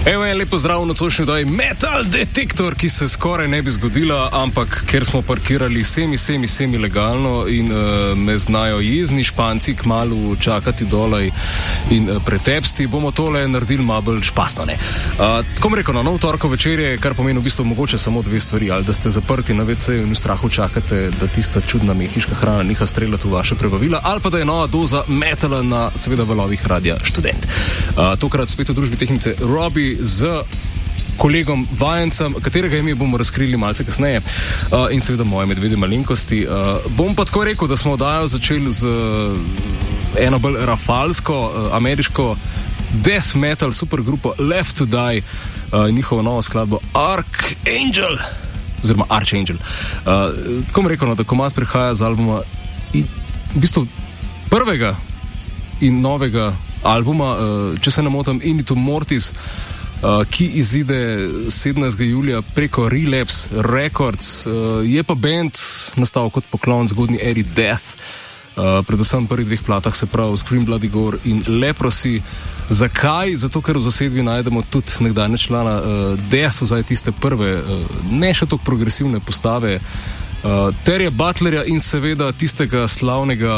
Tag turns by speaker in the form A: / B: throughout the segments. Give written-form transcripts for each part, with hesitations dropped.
A: Evo en lepo zdrav nocojšnji daj Metal Detektor, ki se skoraj ne bi zgodila, ampak ker smo parkirali semi legalno in me znajo jezni Španci kmalu čakati dolaj in pretepsti, bomo tole naredili malo bolj špasno, ne. Tako mi rekel, na nov torkov večer je, kar pomeni v bistvu mogoče samo dve stvari, ali da ste zaprti na WC-ju in v strahu čakate, da tista čudna mehiška hrana neha streljati v vaše prebavila, ali pa da je nova doza metala na seveda valovih Radia Študent. Tokrat spet v družbi tehnice Robi z kolegom Vajencem, katerega ime bomo razkrili malce kasneje, in seveda moje medvede malenkosti. Bom pa tako rekel, da smo oddajo začeli z eno bolj rafalsko, ameriško death metal supergrupo Left to Die, njihovo novo skladbo Archangel, oziroma Archangel. Tako mi rekel, da komad prihaja z albuma in v bistvu prvega in novega albuma, če se ne motim, Into Mortis, ki izide 17. julija preko Relapse Records. Je pa band nastal kot poklon zgodnji eri Death, predvsem prvih dveh platah, se pravi Scream Bloody Gore in Leprosy. Zakaj? Zato, ker v zasedbi najdemo tudi nekdanje člana Death, vzaj tiste prve, ne še toliko progresivne postave, Terja Butlerja in seveda tistega slavnega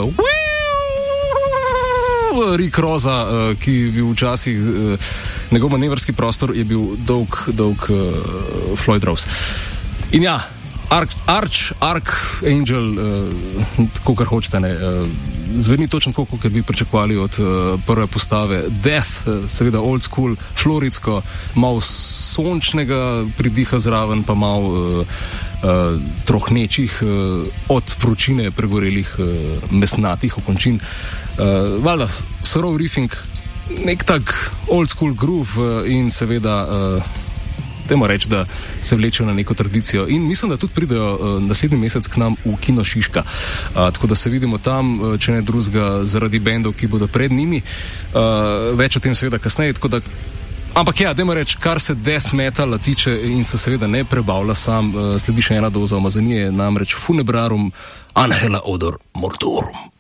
A: Rick Rosa, ki je bil včasih, njegov manevrski prostor je bil dolg Floyd Rose. In ja, Archangel, tako kar hočete, ne, zveni točno tako, kot bi pričakovali od prve postave. Death, seveda old school, floridsko, malo sončnega pridiha zraven, pa malo trohnečih od vročine pregorelih mesnatih okončin. Valjda, surov riffing, nek tak old school groove in seveda temo reči, da se vlečejo na neko tradicijo. In mislim, da tudi pridejo naslednji mesec k nam v Kino Šiška. Tako da se vidimo tam, če ne drugega, zaradi bendov, ki bodo pred njimi. Več o tem seveda kasneje, tako da. Ampak ja, dajmo reči, kar se death metala tiče in se seveda ne prebavlja sam, sledi še ena doza umazanije, namreč Funebrarum Angela Odor Mortorum.